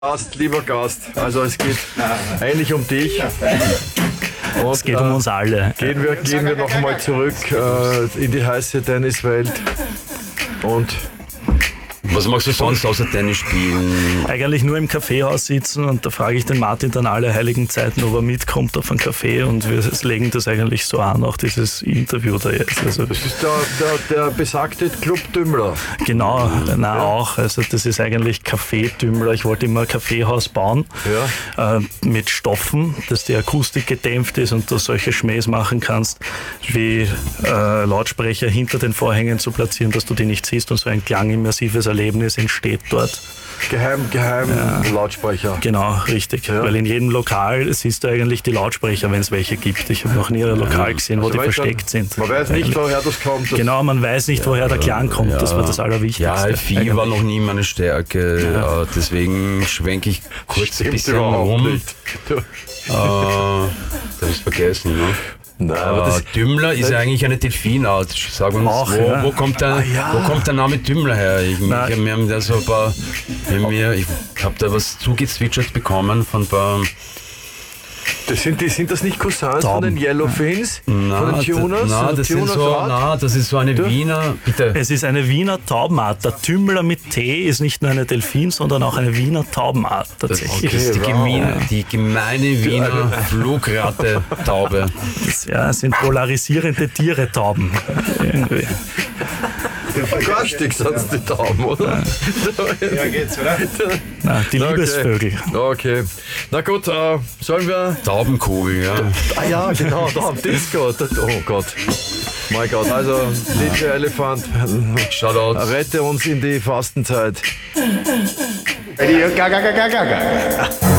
Lieber Gast, also es geht eigentlich um dich. Und, Es geht um uns alle. Gehen wir noch einmal zurück in die heiße Tenniswelt. Und Was machst du sonst außer Tennis spielen? Eigentlich nur im Kaffeehaus sitzen und da frage ich den Martin dann alle heiligen Zeiten, ob er mitkommt auf einen Kaffee und wir legen das eigentlich so an, auch dieses Interview da jetzt. Also, das ist der besagte Club Dümmler. genau, auch. Also das ist eigentlich Kaffeetümmler. Ich wollte immer ein Kaffeehaus bauen mit Stoffen, dass die Akustik gedämpft ist und du solche Schmähs machen kannst, wie Lautsprecher hinter den Vorhängen zu platzieren, dass du die nicht siehst und so ein klangimmersives Erlebnis entsteht dort. Geheim Lautsprecher. Genau, richtig. Ja. Weil in jedem Lokal siehst du eigentlich die Lautsprecher, wenn es welche gibt. Ich habe noch nie ein Lokal gesehen, wo die versteckt sind. Man weiß nicht, woher das kommt. Genau, man weiß nicht, woher der Klang kommt. Das war das Allerwichtigste. Ja, Hi-Fi war noch nie meine Stärke, deswegen schwenke ich kurz ein bisschen rum. Da hab ich's vergessen, ne? Nein, aber Dümmler ist ja eigentlich eine Delfinart. Sag uns, Auch, wo kommt der Name Dümmler her? Wir haben da so ein paar, ich habe da was zugezwitschert bekommen von ein paar. sind das nicht Cousins von den Yellowfins? Na, von den Tunas? Das ist so eine Wiener, bitte. Es ist eine Wiener Taubenart. Der Tümmler mit T ist nicht nur eine Delfin, sondern auch eine Wiener Taubenart tatsächlich. Das ist die gemeine Wiener Flugratte-Taube. Es sind polarisierende Tiere, Tauben. Irgendwie. Garstig sind die Tauben, oder? Ja, geht's, oder? Na, die Liebesvögel. Okay. Na gut, sollen wir... Taubenkugel, ja. Ah ja, genau, da am Disco. Oh Gott. Mein Gott, also DJ Elefant, Shoutout. rette uns in die Fastenzeit. Ready, gaga, gaga, gaga.